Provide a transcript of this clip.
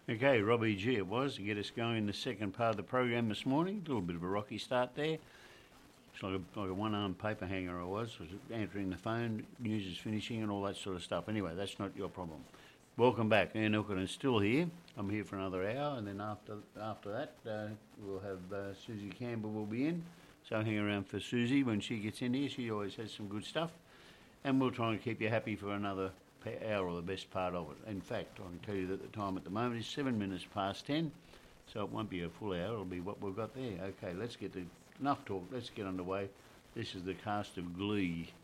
Okay, Robbie G it was to get us going in the second part of the program this morning. A little bit of a rocky start there. It's like a one-armed paper hanger I was answering the phone, news is finishing and all that sort of stuff. Anyway, that's not your problem. Welcome back. Ian Elkins still here. I'm here for another hour, and then after that we'll have Susie Campbell will be in. So hang around for Susie when she gets in here. She always has some good stuff. And we'll try and keep you happy for another hour or the best part of it. In fact, I can tell you that the time at the moment is 7 minutes past 10, so it won't be a full hour, it'll be what we've got there. Okay, let's get enough talk, let's get underway. This is the cast of Glee.